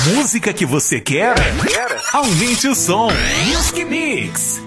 música que você quer? Aumente o som. Music Mix.